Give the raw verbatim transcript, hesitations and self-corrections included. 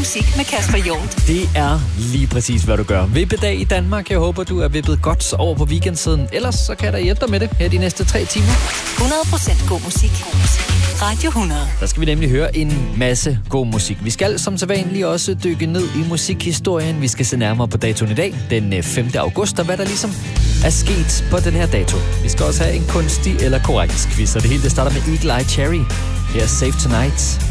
musik med Kasper Hjort. Det er lige præcis, hvad du gør. Vippedag i Danmark. Jeg håber, du er vippet godt over på weekendsiden. Ellers så kan jeg da hjælpe dig med det her de næste tre timer. hundrede procent god musik. God musik. Radio hundrede. Der skal vi nemlig høre en masse god musik. Vi skal som sædvanligt også dykke ned i musikhistorien. Vi skal se nærmere på datoen i dag, den femte august, og hvad der ligesom er sket på den her dato. Vi skal også have en kunstig eller korrekt quiz, og det hele det starter med Eagle Eye Cherry. Her er Save Tonight.